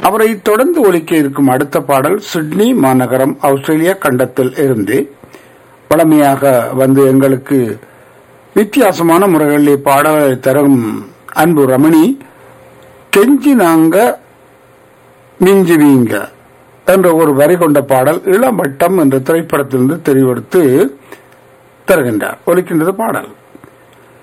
அவரை தொடர்ந்து ஒலிக்க இருக்கும் அடுத்த பாடல் சிட்னி மாநகரம் ஆஸ்திரேலியா கண்டத்தில் இருந்து பழமையாக வந்து எங்களுக்கு வித்தியாசமான முறைகளிலே பாடலை தரும் அன்பு ரமணி கெஞ்சி நாங்க மிஞ்சுவீங்க என்ற ஒரு வரி கொண்ட பாடல் இளமட்டம் என்ற திரைப்படத்திலிருந்து தெரிவெடுத்து தருகின்றார். ஒலிக்கின்றது பாடல்.